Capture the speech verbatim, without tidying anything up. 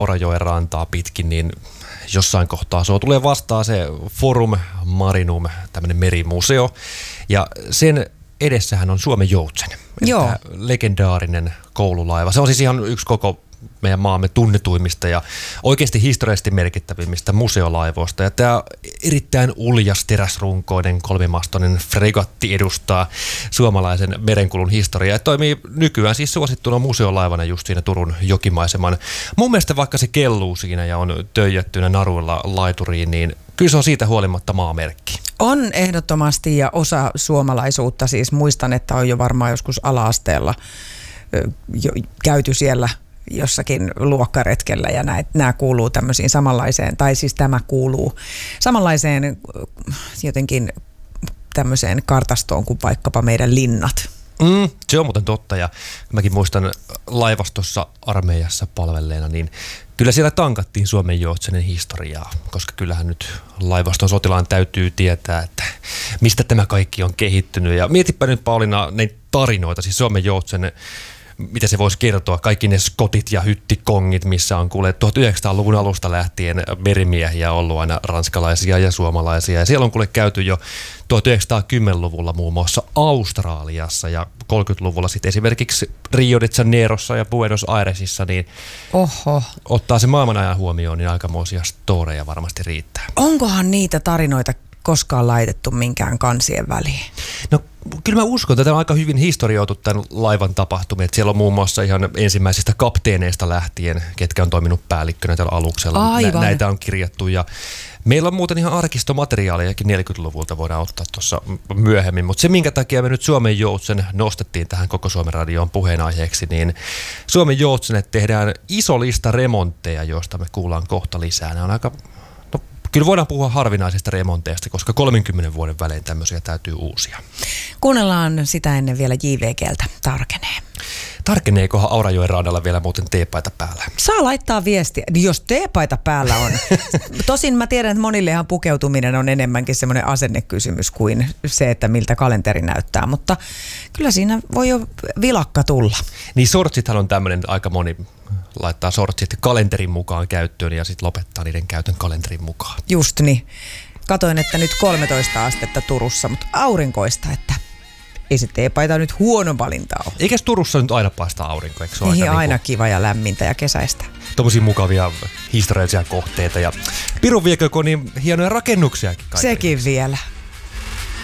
Aurajoen rantaa pitkin, niin jossain kohtaa se tulee vastaan se Forum Marinum, tämmöinen merimuseo, ja sen edessähän on Suomen Joutsen, Joo. legendaarinen koululaiva. Se on siis ihan yksi koko meidän maamme tunnetuimmista ja oikeasti historiallisesti merkittävimmistä museolaivoista. Ja tämä erittäin uljas teräsrunkoinen kolmimastoinen fregatti edustaa suomalaisen merenkulun historiaa ja toimii nykyään siis suosittuna museolaivana just siinä Turun jokimaiseman. Mun mielestä vaikka se kelluu siinä ja on töijättynä naruilla laituriin, niin kyllä se on siitä huolimatta maamerkki. On ehdottomasti ja osa suomalaisuutta. Siis muistan, että on jo varmaan joskus ala-asteella jo käyty siellä jossakin luokkaretkellä ja nämä kuuluu tämmöisiin samanlaiseen, tai siis tämä kuuluu samanlaiseen jotenkin tämmöiseen kartastoon kuin vaikkapa meidän linnat. Mm, se on muuten totta ja mäkin muistan laivastossa armeijassa palvelleena, niin kyllä siellä tankattiin Suomen Joutsenen historiaa, koska kyllähän nyt laivaston sotilaan täytyy tietää, että mistä tämä kaikki on kehittynyt. Ja mietipä nyt Pauliina ne tarinoita, siis Suomen Joutsen, mitä se voisi kertoa, kaikki ne skotit ja hyttikongit, missä on kuule tuhatyhdeksänsataaluvun alusta lähtien merimiehiä ollut aina ranskalaisia ja suomalaisia. Ja siellä on kuule käyty jo tuhatyhdeksänsataakymmenluvulla muun muassa Australiassa ja kolmekymmentäluvulla sitten esimerkiksi Rio de Janeirossa ja Buenos Airesissa, niin Oho. ottaa se maailman ajan huomioon, niin aikamoisia storeja varmasti riittää. Onkohan niitä tarinoita koskaan laitettu minkään kansien väliin? No kyllä mä uskon, että tämä on aika hyvin historioitu tämän laivan tapahtumia. Siellä on muun muassa ihan ensimmäisistä kapteeneista lähtien, ketkä on toiminut päällikkönä tällä aluksella. Aivan. Näitä on kirjattu ja meillä on muuten ihan arkistomateriaaliakin neljäkymmentäluvulta voidaan ottaa tuossa myöhemmin. Mutta se, minkä takia me nyt Suomen Joutsen nostettiin tähän Koko Suomen radioon puheenaiheeksi, niin Suomen Joutsenet tehdään iso lista remontteja, joista me kuullaan kohta lisää. Nämä on aika... Kyllä voidaan puhua harvinaisista remonteista, koska kolmenkymmenen vuoden välein tämmöisiä täytyy uusia. Kuunnellaan sitä ennen vielä J V G:ltä Tarkenee. Tarkeneekohan Aurajoen radalla vielä muuten teepaita päällä? Saa laittaa viestiä, jos teepaita päällä on. Tosin mä tiedän, että monillehan pukeutuminen on enemmänkin semmoinen asennekysymys kuin se, että miltä kalenteri näyttää, mutta kyllä siinä voi jo vilakka tulla. Niin sortsithan on tämmöinen, aika moni laittaa sortsit kalenterin mukaan käyttöön ja sitten lopettaa niiden käytön kalenterin mukaan. Just niin. Katoin, että nyt kolmetoista astetta Turussa, mutta aurinkoista, että ei se teepaita nyt huono valinta ole. Eikäs Turussa nyt aina paista aurinko, eikö se ole niin, aika aina niin kiva ja lämmintä ja kesäistä. Tommosia mukavia historiallisia kohteita ja Pirun vieköko niin hienoja rakennuksiakin kaikille. Sekin vielä.